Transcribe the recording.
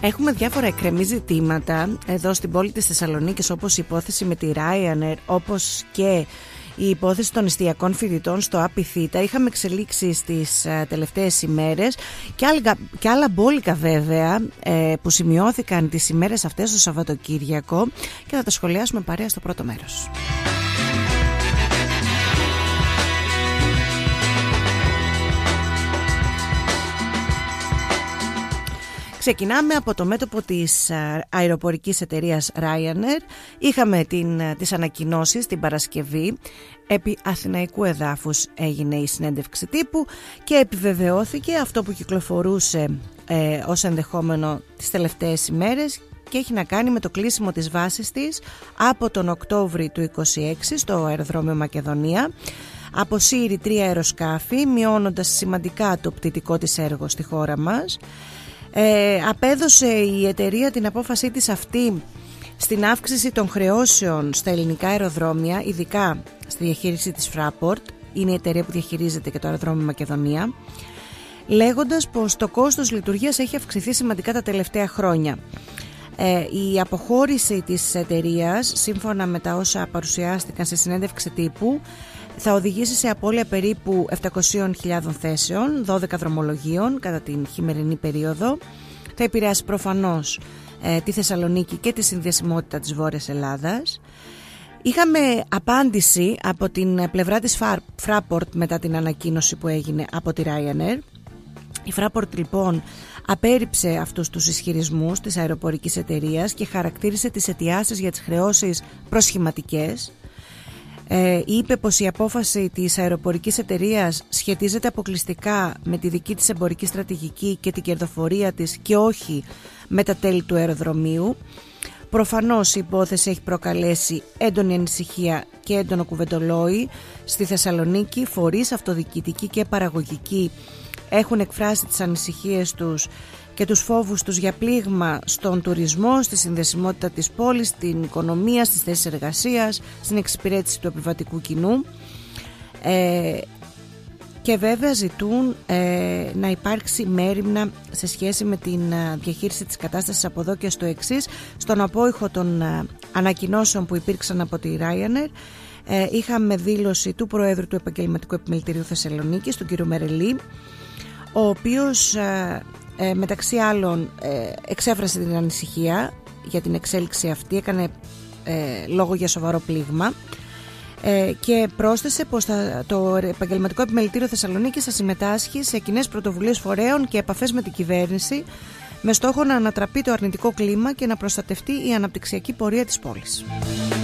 Έχουμε διάφορα εκκρεμή ζητήματα εδώ στην πόλη της Θεσσαλονίκης, όπως η υπόθεση με τη Ryanair, όπως και η υπόθεση των εστιακών φοιτητών στο ΑΠΙΘΙΤΑ. Είχαμε εξελίξεις τις τελευταίες ημέρες και άλλα μπόλικα βέβαια που σημειώθηκαν τις ημέρες αυτές το Σαββατοκύριακο, και θα τα σχολιάσουμε παρέα στο πρώτο μέρος. Ξεκινάμε από το μέτωπο της αεροπορικής εταιρείας Ryanair. Είχαμε τις ανακοινώσεις την Παρασκευή. Επί αθηναϊκού εδάφους έγινε η συνέντευξη τύπου και επιβεβαιώθηκε αυτό που κυκλοφορούσε ως ενδεχόμενο τις τελευταίες ημέρες, και έχει να κάνει με το κλείσιμο της βάσης της από τον Οκτώβρη του 2026 στο αεροδρόμιο Μακεδονία. Αποσύρει 3 αεροσκάφη, μειώνοντας σημαντικά το πτυτικό της έργο στη χώρα μας. Απέδωσε η εταιρεία την απόφασή της αυτή στην αύξηση των χρεώσεων στα ελληνικά αεροδρόμια, ειδικά στη διαχείριση της Fraport. Είναι η εταιρεία που διαχειρίζεται και το αεροδρόμιο Μακεδονία, λέγοντας πως το κόστος λειτουργίας έχει αυξηθεί σημαντικά τα τελευταία χρόνια. Η αποχώρηση της εταιρείας, σύμφωνα με τα όσα παρουσιάστηκαν σε συνέντευξη τύπου, θα οδηγήσει σε απώλεια περίπου 700.000 θέσεων, 12 δρομολογίων κατά την χειμερινή περίοδο. Θα επηρεάσει προφανώς τη Θεσσαλονίκη και τη συνδεσιμότητα της Βόρειας Ελλάδας. Είχαμε απάντηση από την πλευρά της Fraport μετά την ανακοίνωση που έγινε από τη Ryanair. Η Fraport λοιπόν απέρριψε αυτούς τους ισχυρισμούς της αεροπορικής εταιρείας και χαρακτήρισε τις αιτιάσεις για τις χρεώσεις προσχηματικές. Είπε πως η απόφαση της αεροπορικής εταιρείας σχετίζεται αποκλειστικά με τη δική της εμπορική στρατηγική και την κερδοφορία της και όχι με τα τέλη του αεροδρομίου. Προφανώς η υπόθεση έχει προκαλέσει έντονη ανησυχία και έντονο κουβεντολόι στη Θεσσαλονίκη. Φορείς αυτοδιοικητικοί και παραγωγικοί έχουν εκφράσει τις ανησυχίες τους και τους φόβους τους για πλήγμα στον τουρισμό, στη συνδεσιμότητα της πόλης, στην οικονομία, στις θέσεις εργασίας, στην εξυπηρέτηση του επιβατικού κοινού, και βέβαια ζητούν να υπάρξει μέριμνα σε σχέση με την διαχείριση της κατάστασης από εδώ και στο εξής. Στον απόϊχο των ανακοινώσεων που υπήρξαν από τη Ryanair, είχαμε δήλωση του Προέδρου του Επαγγελματικού Επιμελητηρίου Θεσσαλονίκης, του κ. Μερελή, ο οποίος μεταξύ άλλων εξέφρασε την ανησυχία για την εξέλιξη αυτή, έκανε λόγο για σοβαρό πλήγμα, και πρόσθεσε πως το Επαγγελματικό Επιμελητήριο Θεσσαλονίκης θα συμμετάσχει σε κοινές πρωτοβουλίες φορέων και επαφές με την κυβέρνηση με στόχο να ανατραπεί το αρνητικό κλίμα και να προστατευτεί η αναπτυξιακή πορεία της πόλης.